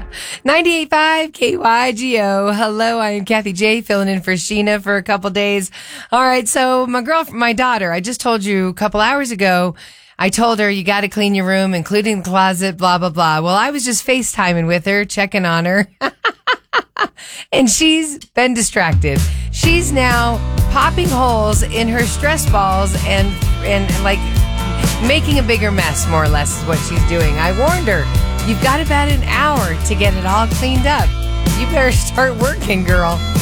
98.5 KYGO. Hello, I am Kathy J, filling in for Sheena for a couple days. All right, so my daughter, I just told you a couple hours ago, I told her you got to clean your room, including the closet, blah, blah, blah. Well, I was just FaceTiming with her, checking on her. And she's been distracted. She's now popping holes in her stress balls and like making a bigger mess, more or less, is what she's doing. I warned her, you've got about an hour to get it all cleaned up. You better start working, girl.